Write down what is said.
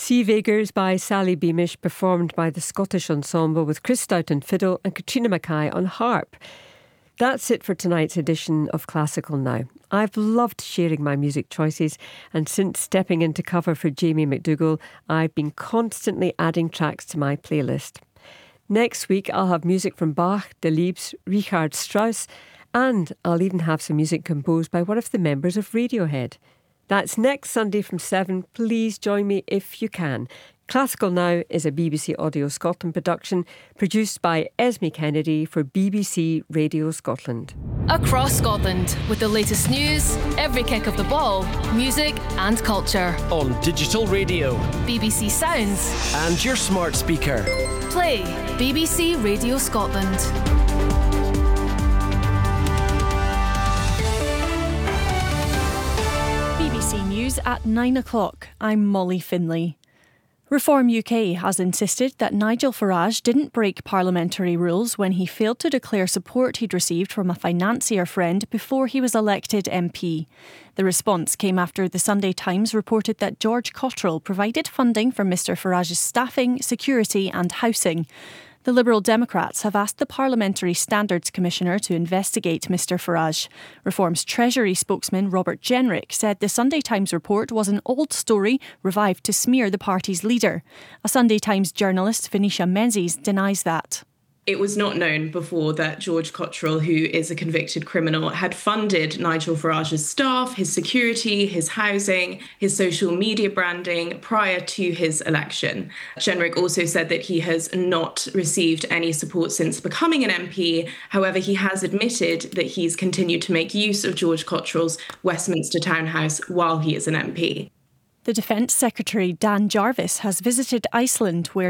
Sea Veggers by Sally Beamish, performed by the Scottish Ensemble with Chris Stout on fiddle and Katrina Mackay on harp. That's it for tonight's edition of Classical Now. I've loved sharing my music choices, and since stepping into cover for Jamie McDougall, I've been constantly adding tracks to my playlist. Next week I'll have music from Bach, Delibes, Richard Strauss, and I'll even have some music composed by one of the members of Radiohead. That's next Sunday from 7. Please join me if you can. Classical Now is a BBC Audio Scotland production produced by Esme Kennedy for BBC Radio Scotland. Across Scotland, with the latest news, every kick of the ball, music and culture. On digital radio, BBC Sounds, and your smart speaker. Play BBC Radio Scotland. BBC News at 9 o'clock. I'm Molly Finlay. Reform UK has insisted that Nigel Farage didn't break parliamentary rules when he failed to declare support he'd received from a financier friend before he was elected MP. The response came after the Sunday Times reported that George Cotterill provided funding for Mr Farage's staffing, security and housing. The Liberal Democrats have asked the Parliamentary Standards Commissioner to investigate Mr Farage. Reform's Treasury spokesman Robert Jenrick said the Sunday Times report was an old story revived to smear the party's leader. A Sunday Times journalist, Venetia Menzies, denies that. It was not known before that George Cotterill, who is a convicted criminal, had funded Nigel Farage's staff, his security, his housing, his social media branding prior to his election. Jenrick also said that he has not received any support since becoming an MP. However, he has admitted that he's continued to make use of George Cotterill's Westminster townhouse while he is an MP. The Defence Secretary Dan Jarvis has visited Iceland, where